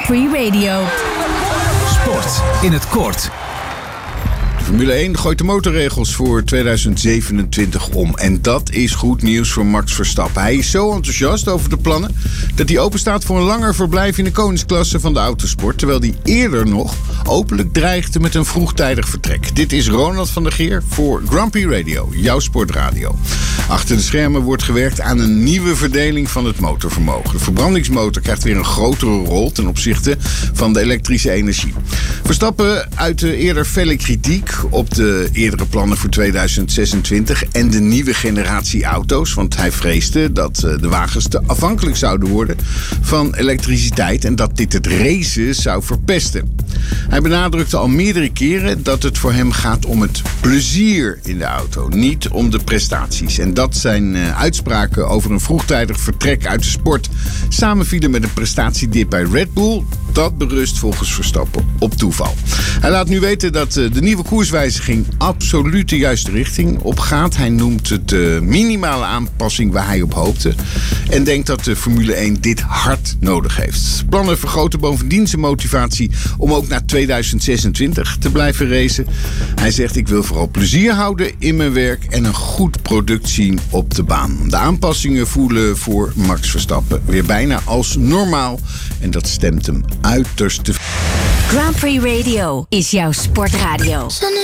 Prix Radio. Sport in het kort. Formule 1 gooit de motorregels voor 2027 om. En dat is goed nieuws voor Max Verstappen. Hij is zo enthousiast over de plannen dat hij openstaat voor een langer verblijf in de koningsklasse van de autosport. Terwijl hij eerder nog openlijk dreigde met een vroegtijdig vertrek. Dit is Ronald van der Geer voor Grand Prix Radio, jouw sportradio. Achter de schermen wordt gewerkt aan een nieuwe verdeling van het motorvermogen. De verbrandingsmotor krijgt weer een grotere rol ten opzichte van de elektrische energie. Verstappen uitte eerder felle kritiek op de eerdere plannen voor 2026 en de nieuwe generatie auto's. Want hij vreesde dat de wagens te afhankelijk zouden worden van elektriciteit en dat dit het racen zou verpesten. Hij benadrukte al meerdere keren dat het voor hem gaat om het plezier in de auto, niet om de prestaties. En dat zijn uitspraken over een vroegtijdig vertrek uit de sport samenvielen met een prestatiedip bij Red Bull. Dat berust volgens Verstappen op toeval. Hij laat nu weten dat de nieuwe koerswijziging absoluut de juiste richting op gaat. Hij noemt het de minimale aanpassing waar hij op hoopte. En denkt dat de Formule 1 dit hard nodig heeft. Plannen vergroten bovendien zijn motivatie om ook naar 2026 te blijven racen. Hij zegt: ik wil vooral plezier houden in mijn werk en een goed product zien op de baan. De aanpassingen voelen voor Max Verstappen weer bijna als normaal. En dat stemt hem uiterst te... Grand Prix Radio is jouw sportradio.